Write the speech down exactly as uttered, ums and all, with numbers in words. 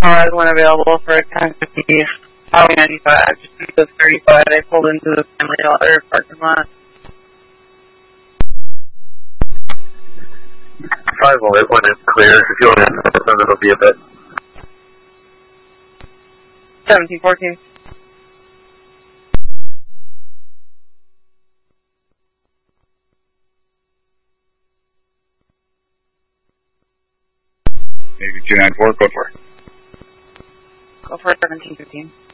I was one available for a ten fifty Highway ninety-five. Just into thirty-five, I pulled into the Family Dollar parking lot. five oh eight one is clear. If you want to listen, it'll be a bit. seventeen fourteen. Maybe two nine four, go for it. Go for it, seventeen fifteen.